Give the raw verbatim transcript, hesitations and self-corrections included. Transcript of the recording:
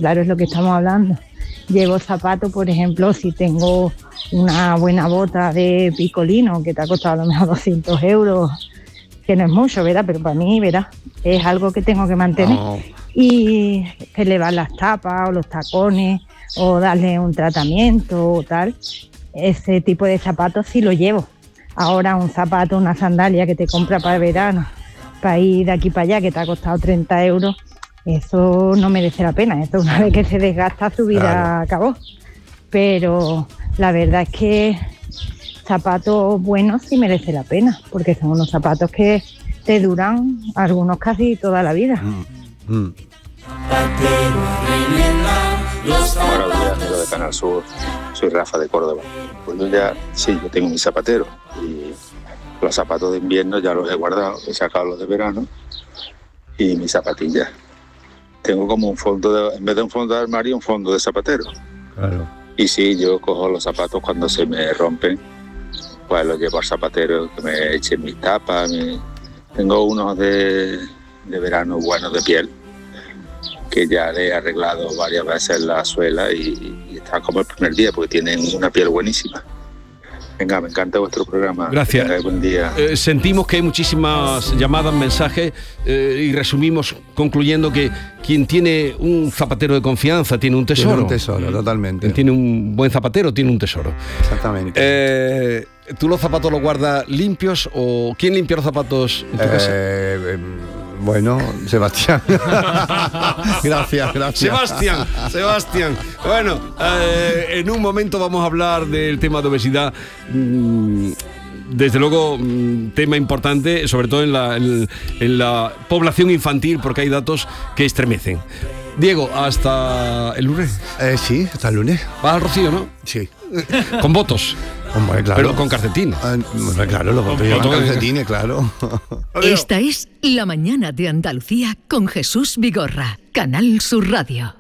claro, es lo que estamos hablando. Llevo zapatos, por ejemplo, si tengo una buena bota de picolino que te ha costado a lo mejor doscientos euros, que no es mucho, ¿verdad? Pero para mí, ¿verdad? Es algo que tengo que mantener. Oh. Y que le van las tapas o los tacones o darle un tratamiento o tal. Ese tipo de zapatos sí lo llevo. Ahora un zapato, una sandalia que te compra para el verano, para ir de aquí para allá, que te ha costado treinta euros, eso no merece la pena. Eso una vez que se desgasta, su vida claro. acabó. Pero la verdad es que zapatos buenos sí merece la pena, porque son unos zapatos que te duran, algunos casi toda la vida. Mm, mm. Buenos días, amigo de Canal Sur. Soy Rafa de Córdoba. Pues yo ya, sí, yo tengo mi zapatero y los zapatos de invierno ya los he guardado, he sacado los de verano y mis zapatillas. Tengo como un fondo, de, en vez de un fondo de armario, un fondo de zapatero. Claro. Y sí, yo cojo los zapatos cuando se me rompen, pues los llevo al zapatero, que me echen mis tapas. Mi... Tengo unos de, de verano buenos de piel, que ya le he arreglado varias veces la suela y, y están como el primer día, porque tienen una piel buenísima. Venga, me encanta vuestro programa. Gracias. Que buen día. Eh, sentimos que hay muchísimas llamadas, mensajes eh, y resumimos concluyendo que quien tiene un zapatero de confianza tiene un tesoro. Tiene un tesoro, totalmente. Quien tiene un buen zapatero tiene un tesoro. Exactamente. Eh, ¿Tú los zapatos los guardas limpios o quién limpia los zapatos en tu eh, casa? Eh, Bueno, Sebastián. Gracias, gracias. Sebastián, Sebastián. Bueno, eh, en un momento vamos a hablar del tema de obesidad. Desde luego, tema importante, sobre todo en la, en, en la población infantil, porque hay datos que estremecen. Diego, hasta el lunes. Eh, sí, hasta el lunes. ¿Vas al Rocío, no? Sí. Con votos. Hombre, claro. Pero con calcetines. Eh, claro, los votos llevan calcetines, claro. Esta es La Mañana de Andalucía con Jesús Vigorra, Canal Sur Radio.